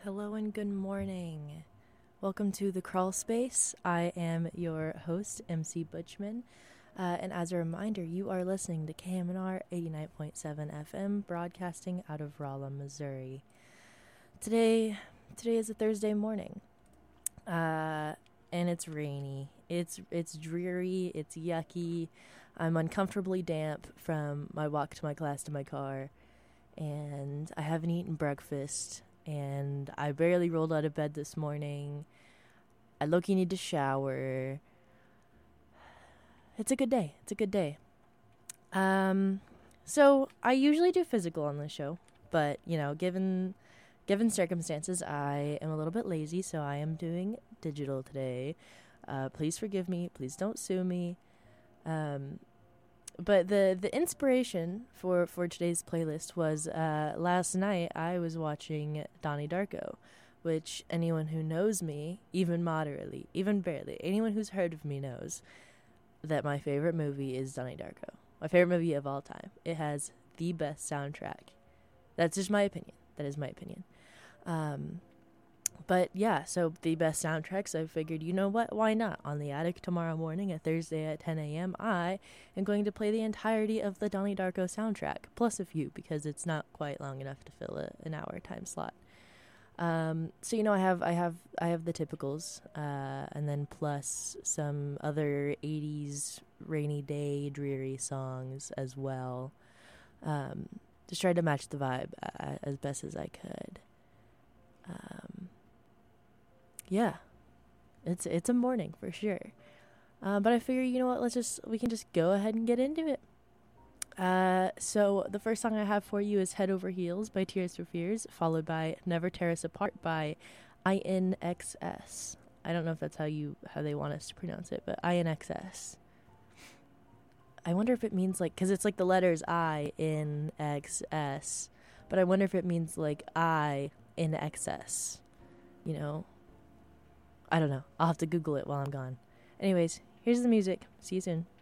Hello and good morning. Welcome to the Crawl Space. I am your host, MC Butchman. And as a reminder, you are listening to KMNR 89.7 FM, broadcasting out of Rolla, Missouri. Today is a Thursday morning, and it's rainy. It's dreary. It's yucky. I'm uncomfortably damp from my walk to my class to my car, and I haven't eaten breakfast. And I barely rolled out of bed this morning. I low-key need to shower. It's a good day. So I usually do physical on this show, but given circumstances, I am a little bit lazy, so I am doing digital today. Please forgive me. Please don't sue me. But the inspiration for today's playlist was last night I was watching Donnie Darko, which anyone who knows me, even moderately, even barely, anyone who's heard of me knows that my favorite movie is Donnie Darko. My favorite movie of all time. It has the best soundtrack. That's just my opinion. That is my opinion. But yeah, so the best soundtracks, I figured, you know what, why not? On the Attic tomorrow morning, a Thursday at 10 a.m., I am going to play the entirety of the Donnie Darko soundtrack, plus a few, because it's not quite long enough to fill an hour time slot. So I have the typicals, and then plus some other 80s rainy day dreary songs as well. Just tried to match the vibe as best as I could. Yeah, it's a morning for sure. But I figure, you know what, we can just go ahead and get into it. So the first song I have for you is Head Over Heels by Tears for Fears, followed by Never Tear Us Apart by INXS. I don't know if that's how they want us to pronounce it, but INXS. I wonder if it means because it's the letters I in XS, but I wonder if it means I in excess, I don't know. I'll have to Google it while I'm gone. Anyways, here's the music. See you soon.